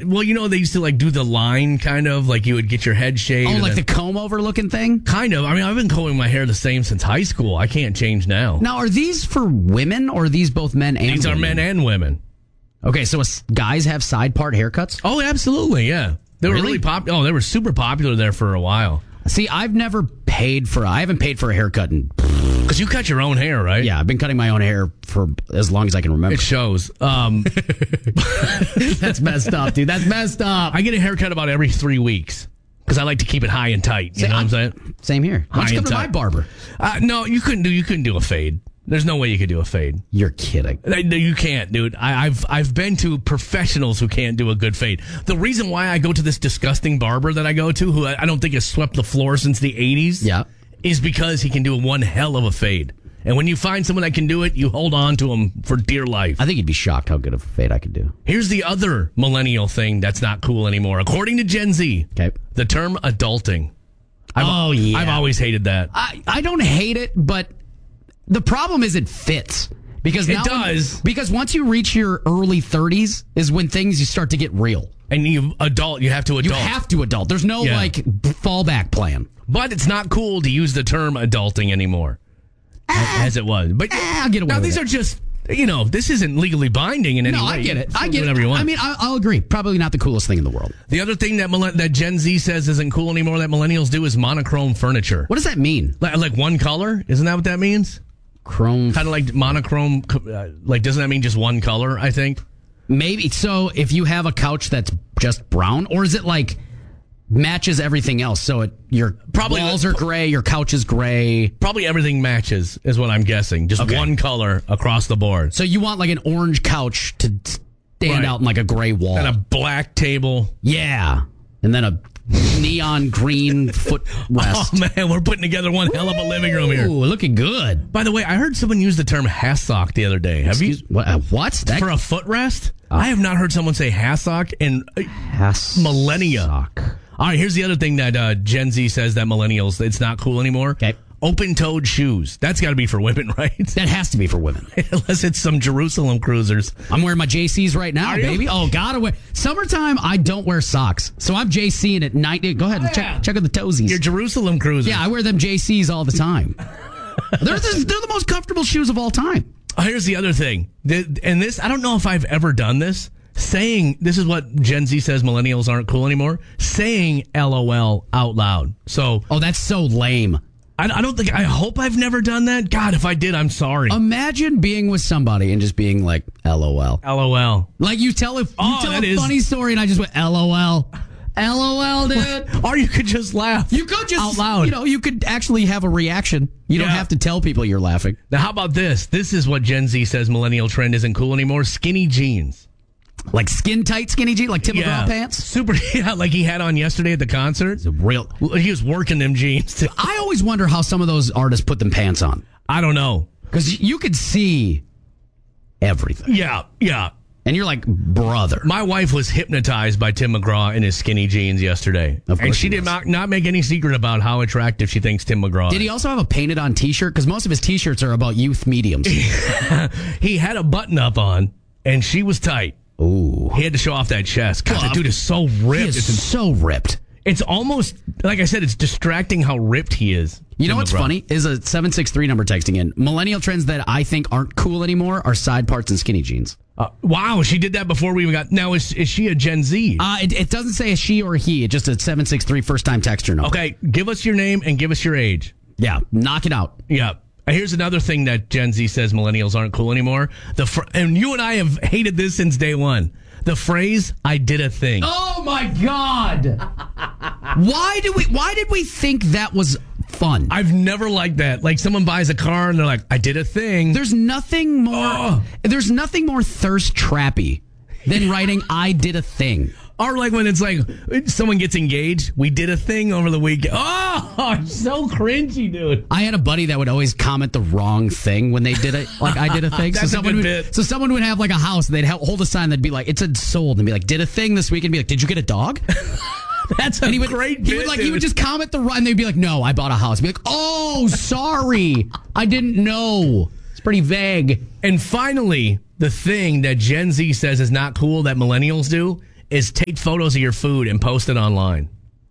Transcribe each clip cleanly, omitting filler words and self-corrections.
Well, they used to like do the line kind of like you would get your head shaved. Oh, like the comb over looking thing? Kind of. I mean, I've been combing my hair the same since high school. I can't change now. Now, are these for women or are these both men and women? These are men and women. Okay, so guys have side part haircuts? Oh, absolutely, yeah. They were really popular. Oh, they were super popular there for a while. See, I haven't paid for a haircut because you cut your own hair, right? Yeah, I've been cutting my own hair for as long as I can remember. It shows. That's messed up, dude. That's messed up. I get a haircut about every 3 weeks because I like to keep it high and tight. You know what I'm saying? Same here. Why don't you come to my barber? No, you couldn't do a fade. There's no way you could do a fade. You're kidding. You can't, dude. I've been to professionals who can't do a good fade. The reason why I go to this disgusting barber that I go to, who I don't think has swept the floor since the 80s, is because he can do one hell of a fade. And when you find someone that can do it, you hold on to him for dear life. I think you'd be shocked how good of a fade I could do. Here's the other millennial thing that's not cool anymore. According to Gen Z, the term adulting. I've always hated that. I don't hate it, but the problem is it fits. Because it does. Because once you reach your early 30s is when things you start to get real. And you have to adult. You have to adult. There's no fallback plan. But it's not cool to use the term adulting anymore. As it was. But I'll get away now with these it. are just, this isn't legally binding in any way. No, I get it. I get whatever it. you want. I mean, I'll agree. Probably not the coolest thing in the world. The other thing that Gen Z says isn't cool anymore that millennials do is monochrome furniture. What does that mean? Like one color? Isn't that what that means? Chrome. Kind of like monochrome. Doesn't that mean just one color, I think? Maybe. So if you have a couch that's just brown, or is it like matches everything else? So your walls are gray, your couch is gray. Probably everything matches is what I'm guessing. Just one color across the board. So you want like an orange couch to stand out in like a gray wall. And a black table. Yeah. And then a neon green footrest. Oh, man, we're putting together one hell of a living room here. Ooh, looking good. By the way, I heard someone use the term hassock the other day. Have you? What? For a footrest? I have not heard someone say hassock in millennia. All right, here's the other thing that Gen Z says that millennials, it's not cool anymore. Okay. Open-toed shoes. That's got to be for women, right? That has to be for women. Unless it's some Jerusalem cruisers. I'm wearing my JCs right now, baby. Oh, gotta wear. Summertime, I don't wear socks. So I'm JCing at night. Go ahead and check out the toesies. Your Jerusalem cruisers. Yeah, I wear them JCs all the time. they're the most comfortable shoes of all time. Oh, here's the other thing. And this, I don't know if I've ever done this. Saying, this is what Gen Z says millennials aren't cool anymore. Saying LOL out loud. Oh, that's so lame. I hope I've never done that. God, if I did, I'm sorry. Imagine being with somebody and just being like, LOL. LOL. Like you tell a funny story and I just went, LOL. LOL, dude. Or you could just laugh. You could just out loud. You could actually have a reaction. You don't have to tell people you're laughing. Now, how about this? This is what Gen Z says millennial trend isn't cool anymore. Skinny jeans. Like skin tight skinny jeans, like Tim McGraw pants? Super, like he had on yesterday at the concert. He was working them jeans too. I always wonder how some of those artists put them pants on. I don't know. Because you could see everything. Yeah. And you're like, brother. My wife was hypnotized by Tim McGraw in his skinny jeans yesterday. And she did not make any secret about how attractive she thinks Tim McGraw is. Did he also have a painted on t-shirt? Because most of his t-shirts are about youth mediums. He had a button up on, and she was tight. Ooh. He had to show off that chest. God, that dude is so ripped. He is so ripped. It's almost, like I said, it's distracting how ripped he is. You know what's funny? Is a 763 number texting in. Millennial trends that I think aren't cool anymore are side parts and skinny jeans. Wow, she did that before we even got... Now, is she a Gen Z? It doesn't say a she or he. It's just a 763 first-time texter number. Okay, give us your name and give us your age. Yeah, knock it out. Yeah. Here's another thing that Gen Z says millennials aren't cool anymore. And you and I have hated this since day one. The phrase, I did a thing. Oh, my God. Why did we think that was fun? I've never liked that. Like someone buys a car and they're like, I did a thing. There's nothing more thirst trappy than writing, I did a thing. Or like when it's like someone gets engaged, we did a thing over the weekend. Oh, so cringy, dude. I had a buddy that would always comment the wrong thing when they did it. Like I did a thing. That's a good bit. So someone would have like a house, and they'd hold a sign that'd be like, it said sold, and be like, did a thing this week, and be like, did you get a dog? That's a great bit. He would just comment the wrong, and they'd be like, no, I bought a house. Be like, oh, sorry, I didn't know. It's pretty vague. And finally, the thing that Gen Z says is not cool that millennials do is take photos of your food and post it online.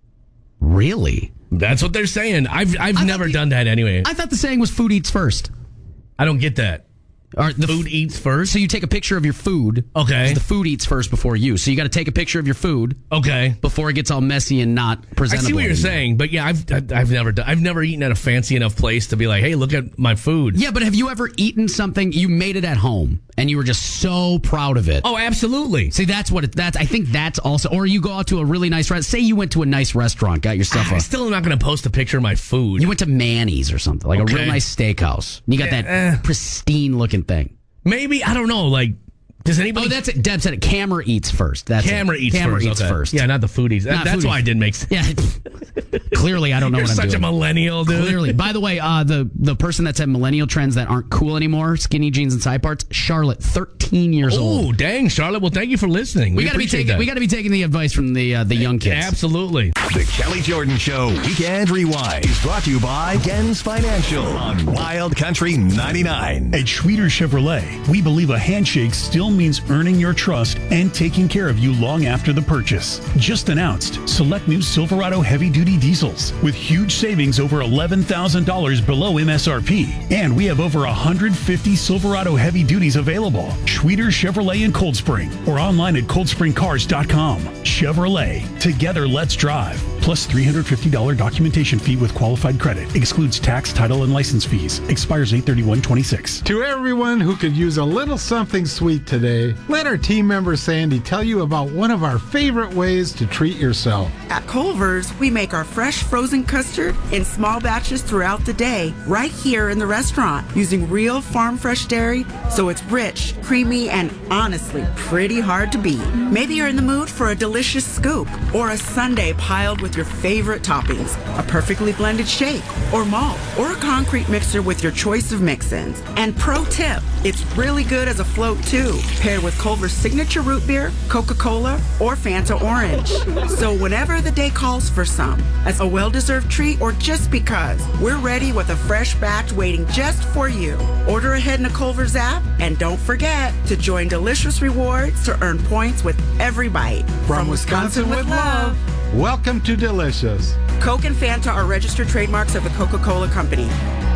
Really? That's what they're saying. I've never done that anyway. I thought the saying was food eats first. I don't get that. Or the food eats first? So you take a picture of your food. Okay. The food eats first before you. So you got to take a picture of your food. Okay. Before it gets all messy and not presentable. I see what you're saying, but yeah, I've never eaten at a fancy enough place to be like, hey, look at my food. Yeah, but have you ever eaten something, you made it at home, and you were just so proud of it? Oh, absolutely. See, that's what I think that's also, or you go out to a really nice restaurant. Say you went to a nice restaurant, got yourself I still am not going to post a picture of my food. You went to Manny's or something, like a real nice steakhouse. And you got that pristine looking thing. Maybe, I don't know, like, does anybody... Oh, that's it. Deb said it. Camera eats first. That's Camera eats first. Yeah, not the foodies. That's why I didn't make sense. Yeah. Clearly, I don't know what I'm doing. You're such a millennial, dude. Clearly. By the way, the person that said millennial trends that aren't cool anymore, skinny jeans and side parts, Charlotte, 13 years old. Oh, dang, Charlotte. Well, thank you for listening. We got to be taking the advice from the young kids. Absolutely. The Kelly Jordan Show Weekend Rewind is brought to you by Gens Financial on Wild Country 99. At Schwieder Chevrolet, we believe a handshake still means earning your trust and taking care of you long after the purchase. Just announced, select new Silverado heavy-duty diesels with huge savings over $11,000 below MSRP. And we have over 150 Silverado heavy duties available. Schwieder Chevrolet in Cold Spring or online at coldspringcars.com. Chevrolet, together let's drive. Plus $350 documentation fee with qualified credit. Excludes tax, title, and license fees. Expires 8/31/26. To everyone who could use a little something sweet today, let our team member Sandy tell you about one of our favorite ways to treat yourself. At Culver's, we make our fresh frozen custard in small batches throughout the day, right here in the restaurant, using real farm fresh dairy, so it's rich, creamy, and honestly pretty hard to beat. Maybe you're in the mood for a delicious scoop or a sundae piled with your favorite toppings, a perfectly blended shake or malt, or a concrete mixer with your choice of mix-ins. And pro tip, it's really good as a float too, paired with Culver's signature root beer, Coca-Cola, or Fanta Orange. So whenever the day calls for some, as a well-deserved treat or just because, we're ready with a fresh batch waiting just for you. Order ahead in the Culver's app, and don't forget to join Delicious Rewards to earn points with every bite. From Wisconsin with love. Welcome to Delicious. Coke and Fanta are registered trademarks of the Coca-Cola Company.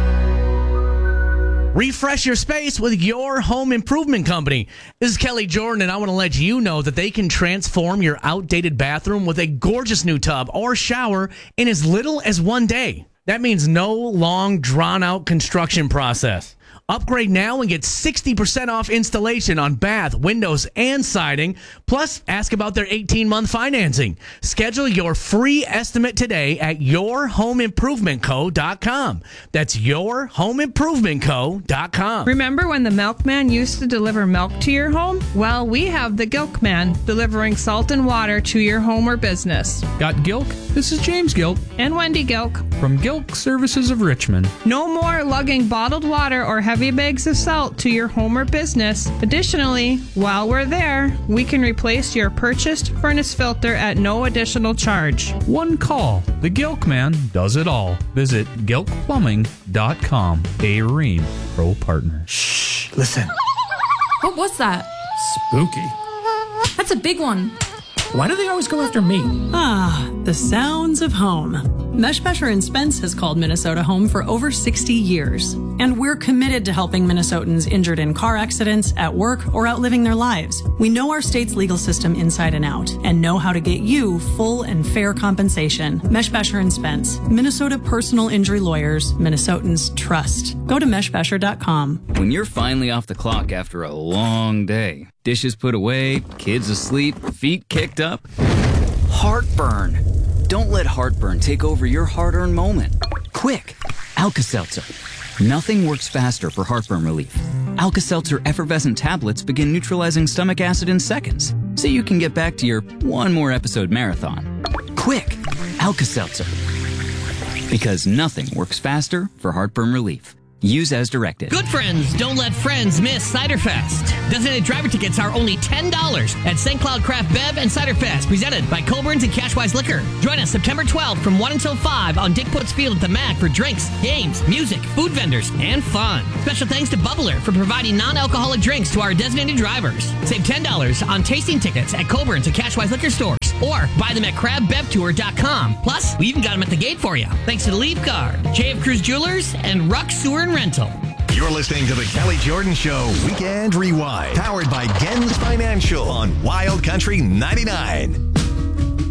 Refresh your space with your home improvement company. This is Kelly Jordan, and I want to let you know that they can transform your outdated bathroom with a gorgeous new tub or shower in as little as 1 day. That means no long, drawn-out construction process. Upgrade now and get 60% off installation on bath, windows, and siding. Plus, ask about their 18-month financing. Schedule your free estimate today at yourhomeimprovementco.com. That's yourhomeimprovementco.com. Remember when the milkman used to deliver milk to your home? Well, we have the Gilkman, delivering salt and water to your home or business. Got Gilk? This is James Gilk. And Wendy Gilk. From Gilk Services of Richmond. No more lugging bottled water or heavy bags of salt to your home or business. Additionally, while we're there, we can replace your purchased furnace filter at no additional charge. One call. The Gilk Man does it all. Visit gilkplumbing.com. A Rheem Pro Partner. Shh, listen. What was that? Spooky. That's a big one. Why do they always go after me? Ah, the sounds of home. Meshbesher & Spence has called Minnesota home for over 60 years. And we're committed to helping Minnesotans injured in car accidents, at work, or out living their lives. We know our state's legal system inside and out, and know how to get you full and fair compensation. Meshbesher & Spence, Minnesota personal injury lawyers Minnesotans trust. Go to meshbesher.com. When you're finally off the clock after a long day, dishes put away, kids asleep, feet kicked up, heartburn. Don't let heartburn take over your hard-earned moment. Quick, Alka-Seltzer. Nothing works faster for heartburn relief. Alka-Seltzer effervescent tablets begin neutralizing stomach acid in seconds, so you can get back to your one more episode marathon. Quick, Alka-Seltzer. Because nothing works faster for heartburn relief. Use as directed. Good friends don't let friends miss Ciderfest. Designated driver tickets are only $10 at St. Cloud Craft Bev and Ciderfest, presented by Coburn's and Cashwise Liquor. Join us September 12th from 1 until 5 on Dick Putz Field at the MAC for drinks, games, music, food vendors, and fun. Special thanks to Bubbler for providing non-alcoholic drinks to our designated drivers. Save $10 on tasting tickets at Coburn's and Cashwise Liquor stores, or buy them at crabbevtour.com. Plus, we even got them at the gate for you. Thanks to the Leaf Guard, JF Cruz Jewelers, and Ruck Sewer and Rental. You're listening to the Kelly Jordan Show Weekend Rewind, powered by Gens Financial on Wild Country 99.